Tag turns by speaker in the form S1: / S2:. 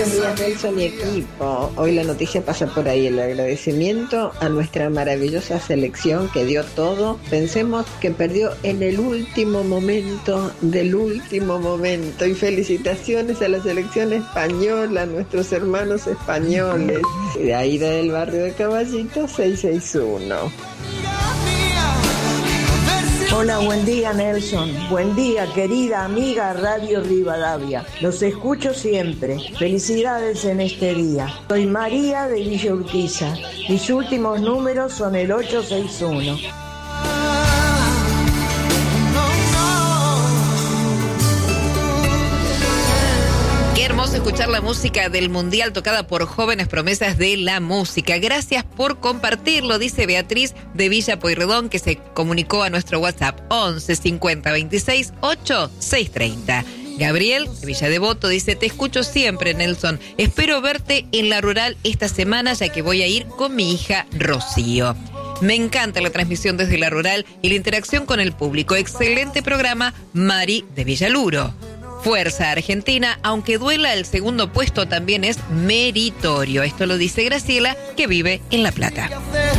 S1: Buenos días, Nelson y equipo. Hoy la noticia pasa por ahí, el agradecimiento a nuestra maravillosa selección que dio todo. Pensemos que perdió en el último momento del último momento. Y felicitaciones a la selección española, a nuestros hermanos españoles. De ahí del barrio de Caballito 661.
S2: Hola, buen día Nelson, buen día querida amiga Radio Rivadavia, los escucho siempre, felicidades en este día. Soy María de Villa Urquiza, mis últimos números son el 861.
S3: Hermoso escuchar la música del Mundial tocada por jóvenes promesas de la música. Gracias por compartirlo, dice Beatriz de Villa Pueyrredón, que se comunicó a nuestro WhatsApp 11 50 26 8 630. Gabriel de Villa Devoto dice: te escucho siempre, Nelson. Espero verte en la rural esta semana, ya que voy a ir con mi hija Rocío. Me encanta la transmisión desde la rural y la interacción con el público. Excelente programa, Mari de Villaluro. Fuerza Argentina, aunque duela, el segundo puesto también es meritorio. Esto lo dice Graciela, que vive en La Plata.